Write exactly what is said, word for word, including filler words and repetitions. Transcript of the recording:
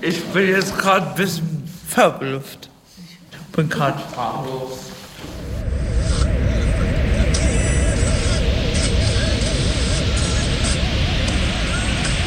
Ich bin jetzt gerade ein bisschen verblüfft. Ich bin gerade sprachlos.